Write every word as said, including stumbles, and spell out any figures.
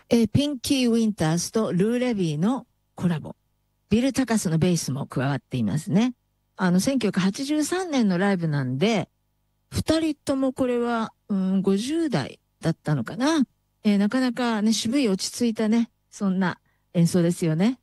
えーピンキー・ウィンタースとルー・レビーのコラボ。ビル・タカスのベースも加わっていますね。あの、せんきゅうひゃくはちじゅうさんねんのライブなんで、二人ともこれは、うん、ごじゅう代だったのかな。えーなかなかね、渋い落ち着いたね、そんな演奏ですよね。